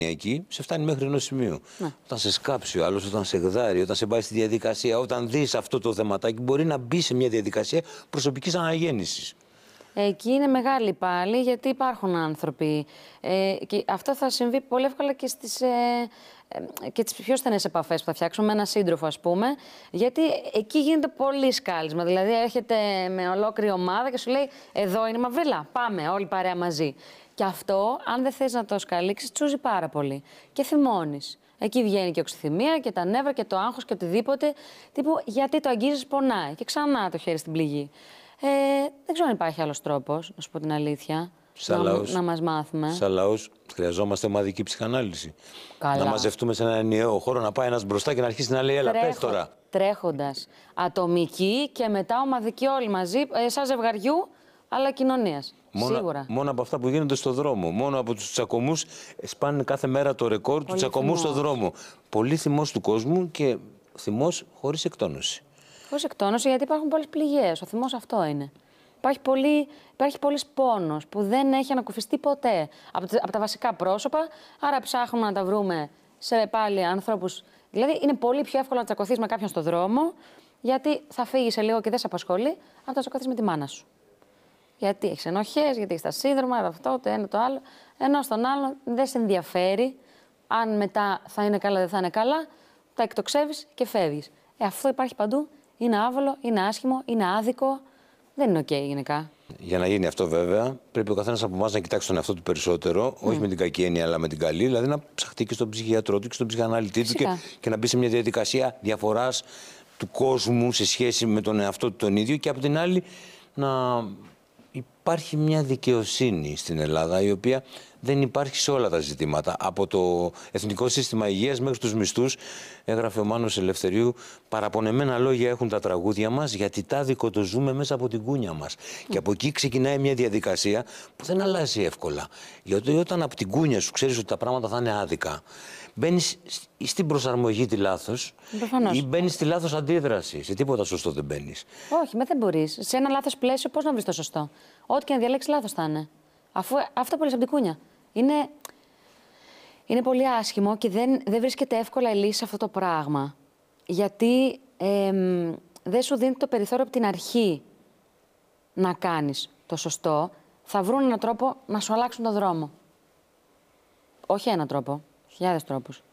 Εκεί σε φτάνει μέχρι ενός σημείου. Ναι. Όταν σε σκάψει ο άλλος, όταν σε γδάρει, όταν σε πάει στη διαδικασία, όταν δεις αυτό το θεματάκι, μπορεί να μπει σε μια διαδικασία προσωπικής αναγέννησης. Εκεί είναι μεγάλη πάλι, γιατί υπάρχουν άνθρωποι. Και αυτό θα συμβεί πολύ εύκολα και και τις πιο στενές επαφές που θα φτιάξουμε με έναν σύντροφο, ας πούμε. Γιατί εκεί γίνεται πολύ σκάλισμα. Δηλαδή, έρχεται με ολόκληρη ομάδα και σου λέει: εδώ είναι η μαυρίλα. Πάμε, όλη παρέα μαζί. Και αυτό, αν δεν θες να το σκαλίξεις, τσούζει πάρα πολύ. Και θυμώνεις. Εκεί βγαίνει και η οξυθυμία και τα νεύρα και το άγχος και οτιδήποτε. Τύπου, γιατί το αγγίζεις, πονάει. Και ξανά το χέρι στην πληγή. Δεν ξέρω αν υπάρχει άλλος τρόπος, να σου πω την αλήθεια, να μας μάθουμε. Σαν λαός χρειαζόμαστε ομαδική ψυχανάλυση. Καλά. Να μαζευτούμε σε ένα ενιαίο χώρο, να πάει ένας μπροστά και να αρχίσει να λέει: έλα, πες τώρα. Τρέχοντας. Ατομική και μετά ομαδική όλοι μαζί, σαν ζευγαριού, αλλά κοινωνίας. Σίγουρα. Μόνο από αυτά που γίνονται στο δρόμο. Μόνο από τους τσακωμούς σπάνε κάθε μέρα το ρεκόρ του τσακωμού στο δρόμο. Πολύ θυμός του κόσμου και θυμός χωρίς εκτόνωση. Χωρίς εκτόνωση, γιατί υπάρχουν πολλές πληγές. Ο θυμός αυτό είναι. Υπάρχει πολύς πόνος που δεν έχει ανακουφιστεί ποτέ από τα βασικά πρόσωπα. Άρα ψάχνουμε να τα βρούμε σε πάλι ανθρώπους. Δηλαδή, είναι πολύ πιο εύκολο να τσακωθείς με κάποιον στο δρόμο, γιατί θα φύγεις σε λίγο και δεν σε απασχολεί, αν το τσακωθείς με τη μάνα σου. Γιατί έχεις ενοχές, γιατί έχεις τα σύνδρομα, αυτό, το ένα, το άλλο. Ενώ στον άλλον δεν σε ενδιαφέρει αν μετά θα είναι καλά, δεν θα είναι καλά, τα εκτοξεύεις και φεύγεις. Αυτό υπάρχει παντού. Είναι άβολο, είναι άσχημο, είναι άδικο. Δεν είναι οκ γενικά. Για να γίνει αυτό, βέβαια, πρέπει ο καθένας από εμάς να κοιτάξει τον εαυτό του περισσότερο, όχι με την κακή έννοια, αλλά με την καλή. Δηλαδή να ψαχτεί και στον ψυχιατρό του και στον ψυχαναλυτή του και να μπει σε μια διαδικασία διαφοράς του κόσμου σε σχέση με τον εαυτό του τον ίδιο, και από την άλλη να υπάρχει μια δικαιοσύνη στην Ελλάδα, η οποία δεν υπάρχει σε όλα τα ζητήματα. Από το Εθνικό Σύστημα Υγείας μέχρι τους μισθούς, έγραφε ο Μάνος Ελευθερίου, παραπονεμένα λόγια έχουν τα τραγούδια μας, γιατί τάδικο το ζούμε μέσα από την κούνια μας. Και από εκεί ξεκινάει μια διαδικασία που δεν αλλάζει εύκολα. Γιατί όταν από την κούνια σου ξέρεις ότι τα πράγματα θα είναι άδικα, μπαίνεις στην προσαρμογή τη λάθος ή μπαίνεις στη λάθος αντίδραση. Σε τίποτα σωστό δεν μπαίνεις. Όχι, δεν μπορείς. Σε ένα λάθος πλαίσιο πώς να βρεις το σωστό. Ό,τι και να διαλέξεις λάθος θα είναι. Αφού αυτό που λες από την κούνια. Είναι πολύ άσχημο και δεν βρίσκεται εύκολα η λύση σε αυτό το πράγμα. Γιατί δεν σου δίνει το περιθώριο από την αρχή να κάνεις το σωστό. Θα βρουν έναν τρόπο να σου αλλάξουν τον δρόμο. Όχι έναν τρόπο. Χιλιάδες τρόπους.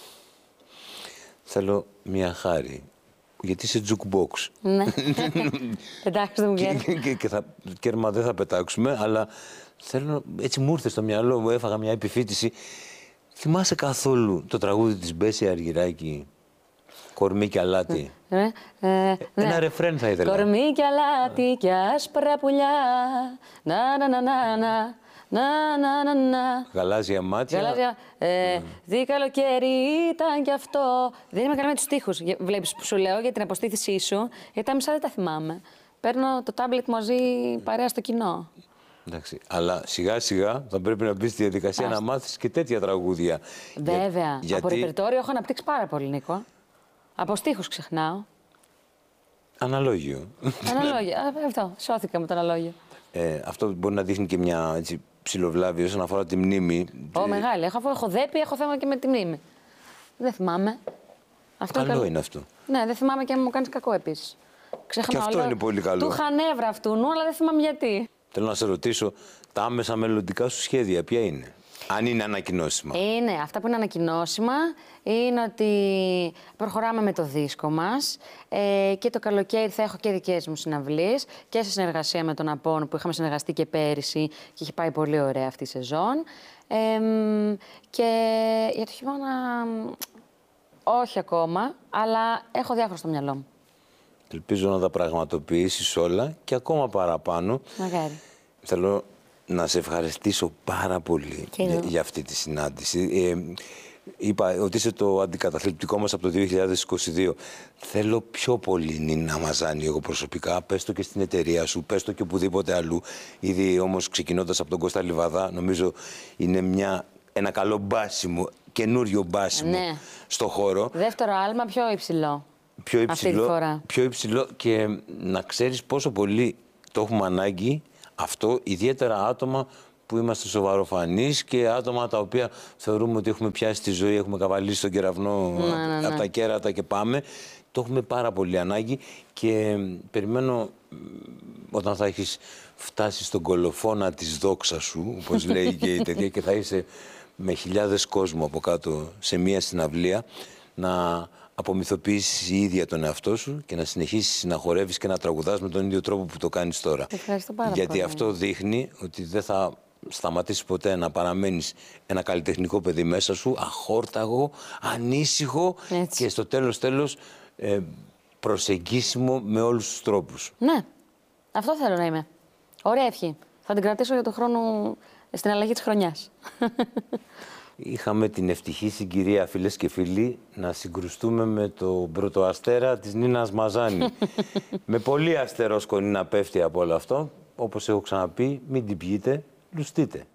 Θέλω μια χάρη. Γιατί είσαι jukebox. Ναι. Πετάξτε μου κέρμα δεν θα πετάξουμε, αλλά θέλω, έτσι μου ήρθε στο μυαλό μου, έφαγα μια επιφύτηση. Θυμάσαι καθόλου το τραγούδι της Μπέση Αργυράκη, «Κορμί και αλάτι»? Ένα ρεφρέν θα ήθελα. Κορμί και αλάτι και άσπρα πουλιά, να να να να να. Γαλάζια μάτια. Γαλάζια. Τι καλοκαίρι ήταν κι αυτό. Δεν είμαι καλή με τους στίχους. Βλέπεις που σου λέω για την αποστήθησή σου, γιατί τα μισά δεν τα θυμάμαι. Παίρνω το τάμπλετ μαζί παρέα στο κοινό. Εντάξει, αλλά σιγά σιγά θα πρέπει να μπει στη διαδικασία να μάθεις και τέτοια τραγούδια. Βέβαια. Από ρεπερτόριο έχω αναπτύξει πάρα πολύ, Νίκο. Από στίχους ξεχνάω. Αναλόγιο. Αναλόγιο. Αυτό. Σώθηκα με το αναλόγιο. Αυτό μπορεί να δείχνει και μια ψιλοβλάβη όσον αφορά τη μνήμη. Μεγάλη. Έχω δέπει, έχω θέμα και με τη μνήμη. Δεν θυμάμαι. Καλό είναι αυτό. Ναι, δεν θυμάμαι και αν μου κάνει κακό επίσης. Και αυτό είναι πολύ καλό. Του είχα νεύρα αυτού, αλλά δεν θυμάμαι γιατί. Θέλω να σε ρωτήσω, τα άμεσα μελλοντικά σου σχέδια ποια είναι? Αν είναι ανακοινώσιμα. Είναι. Αυτά που είναι ανακοινώσιμα είναι ότι προχωράμε με το δίσκο μας και το καλοκαίρι θα έχω και δικές μου συναυλίες και σε συνεργασία με τον Απόν που είχαμε συνεργαστεί και πέρυσι και είχε πάει πολύ ωραία αυτή η σεζόν. Και για το χειμώνα όχι ακόμα, αλλά έχω διάφορα στο μυαλό μου. Ελπίζω να τα πραγματοποιήσεις όλα και ακόμα παραπάνω. Μακάρι. Θέλω να σε ευχαριστήσω πάρα πολύ για αυτή τη συνάντηση. Είπα ότι είσαι το αντικαταθλιπτικό μας από το 2022. Θέλω πιο πολύ, Νίνα Μαζάνη, εγώ προσωπικά. Πες το και στην εταιρεία σου, πες το και οπουδήποτε αλλού. Ήδη όμως ξεκινώντας από τον Κώστα Λιβαδά, νομίζω είναι ένα καλό μπάσιμο, καινούριο μπάσιμο στο χώρο. Δεύτερο άλμα πιο υψηλό. Πιο υψηλό και να ξέρεις πόσο πολύ το έχουμε ανάγκη αυτό, ιδιαίτερα άτομα που είμαστε σοβαροφανείς και άτομα τα οποία θεωρούμε ότι έχουμε πιάσει τη ζωή, έχουμε καβαλήσει τον κεραυνό από τα κέρατα και πάμε. Το έχουμε πάρα πολύ ανάγκη και περιμένω όταν θα έχεις φτάσει στον κολοφόνα της δόξας σου, όπως λέει και η τέτοια, και θα είσαι με χιλιάδες κόσμο από κάτω σε μία συναυλία, να απομυθοποιήσεις η ίδια τον εαυτό σου και να συνεχίσεις να χορεύεις και να τραγουδάς με τον ίδιο τρόπο που το κάνεις τώρα. Ευχαριστώ πάρα Γιατί πολύ. αυτό δείχνει ότι δεν θα σταματήσεις ποτέ να παραμένεις ένα καλλιτεχνικό παιδί μέσα σου, αχόρταγο, ανήσυχο και στο τέλος προσεγγίσιμο με όλους τους τρόπους. Ναι, αυτό θέλω να είμαι. Ωραία ευχή. Θα την κρατήσω για τον χρόνο στην αλλαγή της χρονιάς. Είχαμε την ευτυχή συγκυρία, φίλες και φίλοι, να συγκρουστούμε με το πρωτοαστέρα της Νίνας Μαζάνη. Με πολύ αστερό σκονή να πέφτει από όλο αυτό. Όπως έχω ξαναπεί, μην την πιείτε, λουστείτε.